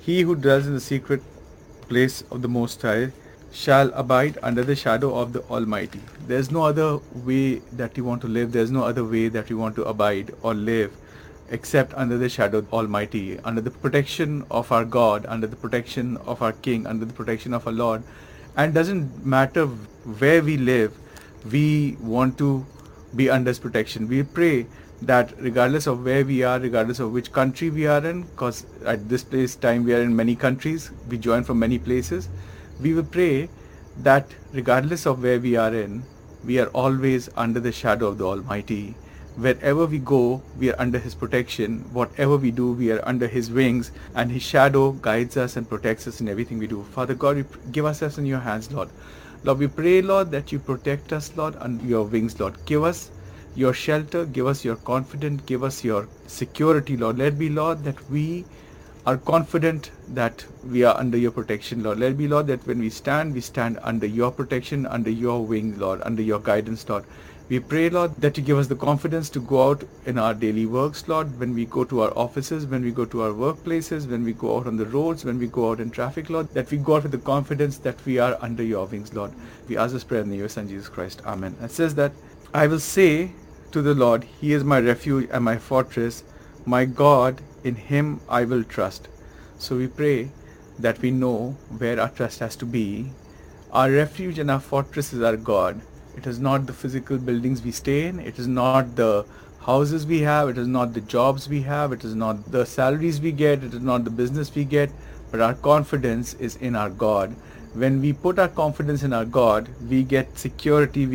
He who dwells in the secret place of the Most High shall abide under the shadow of the Almighty. There's no other way that you want to live. There's no other way that you want to abide or live except under the shadow of the Almighty, under the protection of our God, under the protection of our King, under the protection of our Lord. And doesn't matter where we live, we want to be under His protection. We pray that regardless of where we are, regardless of which country we are in, because at this place time we are in many countries, we join from many places, we will pray that regardless of where we are in, we are always under the shadow of the Almighty. Wherever we go, we are under His protection. Whatever we do, we are under His wings, and His shadow guides us and protects us in everything we do. Father God, give us in your hands, Lord. Lord, we pray, Lord, that you protect us, Lord, under your wings, Lord. Give us your shelter, give us your confidence, give us your security, Lord. Let be, Lord, that we are confident that we are under your protection, Lord. Let be, Lord, that when we stand under your protection, under your wings, Lord, under your guidance, Lord. We pray, Lord, that you give us the confidence to go out in our daily works, Lord, when we go to our offices, when we go to our workplaces, when we go out on the roads, when we go out in traffic, Lord, that we go out with the confidence that we are under your wings, Lord. We ask this prayer in the name of your Son, Jesus Christ. Amen. It says that, I will say to the Lord, He is my refuge and my fortress, my God, in Him I will trust. So we pray that we know where our trust has to be. Our refuge and our fortress is our God. It is not the physical buildings we stay in. It is not the houses we have. It is not the jobs we have. It is not the salaries we get. It is not the business we get. But our confidence is in our God. When we put our confidence in our God, we get security.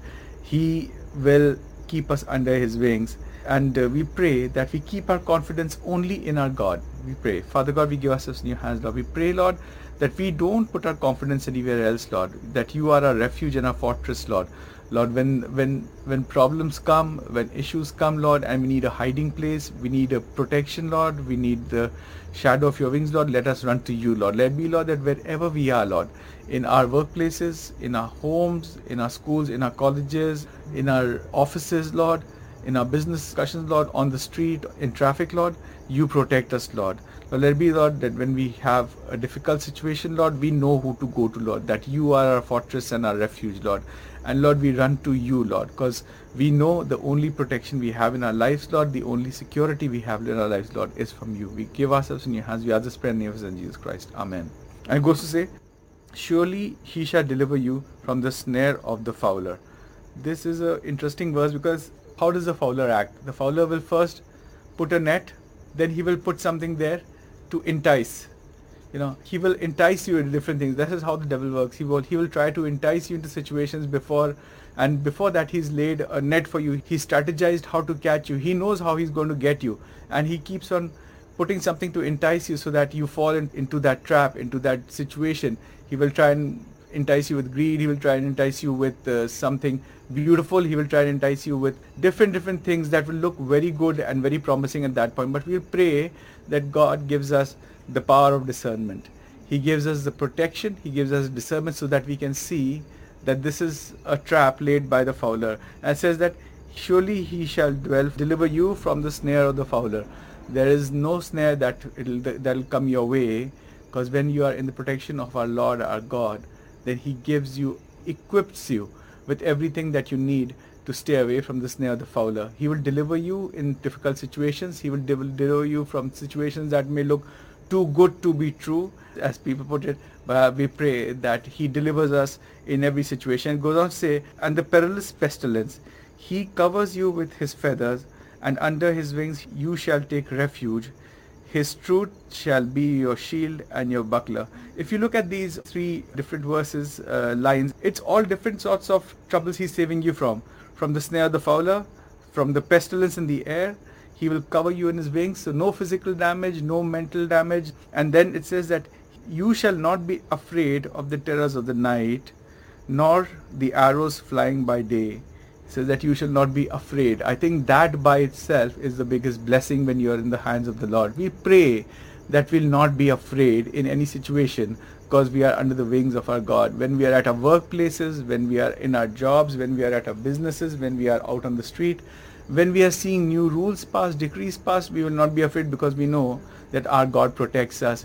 He will keep us under His wings. And we pray that we keep our confidence only in our God. We pray, Father God, we give ourselves in your hands, Lord. We pray, Lord, that we don't put our confidence anywhere else, Lord. That you are our refuge and our fortress, Lord. Lord, when problems come, when issues come, Lord, and we need a hiding place, we need a protection, Lord, we need the shadow of your wings, Lord, let us run to you, Lord. Let be, Lord, that wherever we are, Lord, in our workplaces, in our homes, in our schools, in our colleges, in our offices, Lord, in our business discussions, Lord, on the street, in traffic, Lord, you protect us, Lord. Lord, let it be, Lord, that when we have a difficult situation, Lord, we know who to go to, Lord, that you are our fortress and our refuge, Lord. And Lord, we run to you, Lord, because we know the only protection we have in our lives, Lord, the only security we have in our lives, Lord, is from you. We give ourselves in your hands. We ask this prayer in the name of Son, Jesus Christ. Amen. And it goes to say, surely He shall deliver you from the snare of the fowler. This is an interesting verse because how does the fowler act? The fowler will first put a net, then he will put something there to entice. He will entice you into different things. This is how the devil works. He will try to entice you into situations before that he's laid a net for you. He strategized how to catch you. He knows how he's going to get you, and he keeps on putting something to entice you so that you fall into that trap, into that situation. He will try and entice you with greed. He will try and entice you with something beautiful. He will try and entice you with different things that will look very good and very promising at that point. But we'll pray that God gives us the power of discernment. He gives us the protection. He gives us discernment so that we can see that this is a trap laid by the fowler. And it says that surely He shall deliver you from the snare of the fowler. There is no snare that'll come your way, because when you are in the protection of our Lord, our God, then He equips you with everything that you need to stay away from the snare of the fowler. He will deliver you in difficult situations. He will deliver you from situations that may look too good to be true, as people put it. But we pray that He delivers us in every situation. It goes on to say, and the perilous pestilence, He covers you with His feathers, and under His wings you shall take refuge. His truth shall be your shield and your buckler. If you look at these three different verses, lines, it's all different sorts of troubles He's saving you from. From the snare of the fowler, from the pestilence in the air. He will cover you in His wings, so no physical damage, no mental damage. And then it says that you shall not be afraid of the terrors of the night, nor the arrows flying by day. Says that you shall not be afraid. I think that by itself is the biggest blessing when you are in the hands of the Lord. We pray that we'll not be afraid in any situation because we are under the wings of our God. When we are at our workplaces, when we are in our jobs, when we are at our businesses, when we are out on the street, when we are seeing new rules passed, decrees passed, we will not be afraid because we know that our God protects us.